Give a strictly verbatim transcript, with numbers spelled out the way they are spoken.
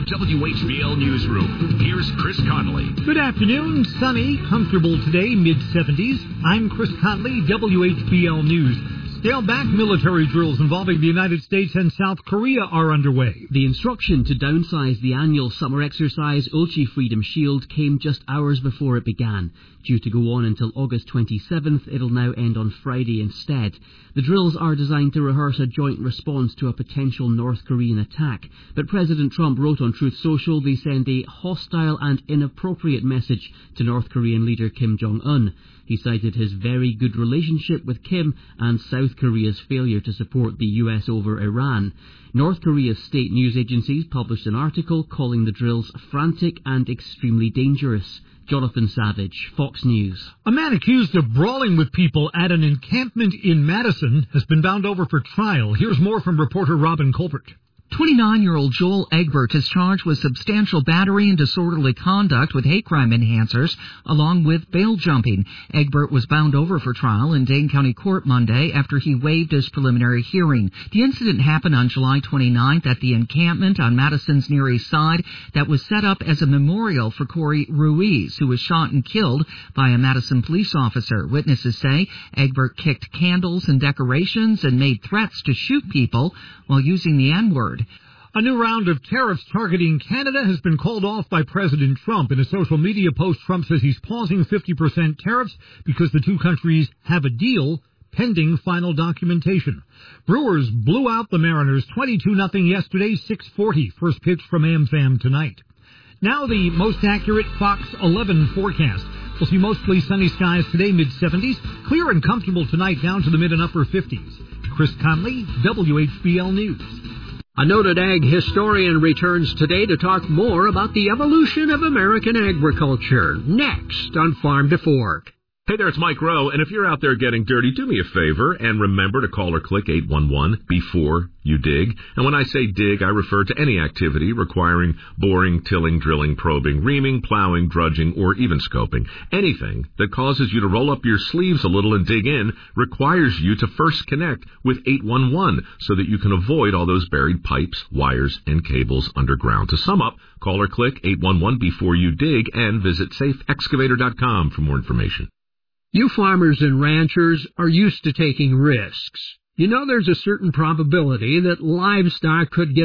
W H B L Newsroom. Here's Chris Conley. Good afternoon. Sunny, comfortable today, mid seventies. I'm Chris Conley, W H B L News. Scaled-back military drills involving the United States and South Korea are underway. The instruction to downsize the annual summer exercise, Ulchi Freedom Shield, came just hours before it began. Due to go on until August twenty-seventh, it'll now end on Friday instead. The drills are designed to rehearse a joint response to a potential North Korean attack. But President Trump wrote on Truth Social they send a hostile and inappropriate message to North Korean leader Kim Jong-un. He cited his very good relationship with Kim and South Korea's failure to support the U S over Iran. North Korea's state news agencies published an article calling the drills frantic and extremely dangerous. Jonathan Savage, Fox News. A man accused of brawling with people at an encampment in Madison has been bound over for trial. Here's more from reporter Robin Colbert. twenty-nine-year-old Joel Egbert is charged with substantial battery and disorderly conduct with hate crime enhancers, along with bail jumping. Egbert was bound over for trial in Dane County Court Monday after he waived his preliminary hearing. The incident happened on July twenty-ninth at the encampment on Madison's Near East Side that was set up as a memorial for Corey Ruiz, who was shot and killed by a Madison police officer. Witnesses say Egbert kicked candles and decorations and made threats to shoot people while using the N-word. A new round of tariffs targeting Canada has been called off by President Trump. In a social media post, Trump says he's pausing fifty percent tariffs because the two countries have a deal pending final documentation. Brewers blew out the Mariners twenty-two nothing yesterday, six forty. First pitch from AmFam tonight. Now the most accurate Fox eleven forecast. We'll see mostly sunny skies today, mid seventies. Clear and comfortable tonight, down to the mid and upper fifties. Chris Conley, W H B L News. A noted ag historian returns today to talk more about the evolution of American agriculture. Next on Farm to Fork. Hey there, it's Mike Rowe, and if you're out there getting dirty, do me a favor and remember to call or click eight one one before you dig. And when I say dig, I refer to any activity requiring boring, tilling, drilling, probing, reaming, plowing, drudging, or even scoping. Anything that causes you to roll up your sleeves a little and dig in requires you to first connect with eight one one so that you can avoid all those buried pipes, wires, and cables underground. To sum up, call or click eight one one before you dig and visit safe excavator dot com for more information. You farmers and ranchers are used to taking risks. You know there's a certain probability that livestock could get